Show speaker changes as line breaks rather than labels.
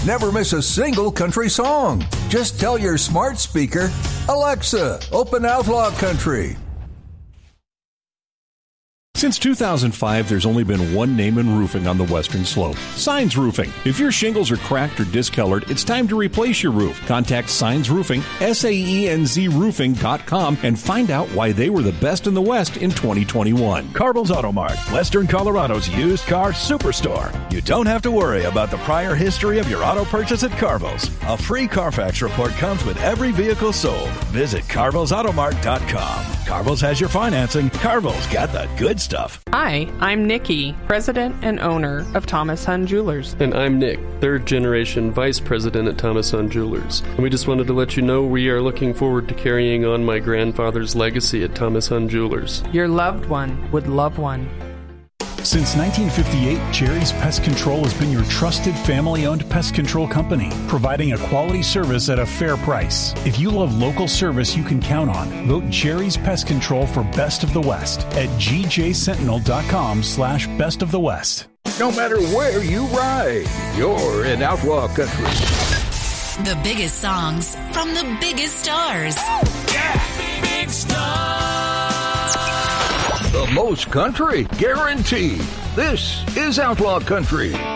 Never miss a single country song. Just tell your smart speaker, Alexa, open Outlaw Country.
Since 2005, there's only been one name in roofing on the Western Slope, Signs Roofing. If your shingles are cracked or discolored, it's time to replace your roof. Contact Signs Roofing, SAENZroofing.com, and find out why they were the best in the West in 2021.
Carbell's Auto Mart, Western Colorado's used car superstore. You don't have to worry about the prior history of your auto purchase at Carbell's. A free Carfax report comes with every vehicle sold. Visit CarbellsAutomart.com. Carbell's has your financing. Carbell's got the good stuff.
Hi, I'm Nikki, president and owner of Thomas Hunt Jewelers.
And I'm Nick, third generation vice president at Thomas Hunt Jewelers. And we just wanted to let you know we are looking forward to carrying on my grandfather's legacy at Thomas Hunt Jewelers.
Your loved one would love one.
Since 1958, Cherry's Pest Control has been your trusted family-owned pest control company, providing a quality service at a fair price. If you love local service you can count on, vote Cherry's Pest Control for Best of the West at gjsentinel.com/Best of the West.
No matter where you ride, you're in Outlaw Country.
The biggest songs from the biggest stars.
Yeah, big stars. The most country, guaranteed. This is Outlaw Country.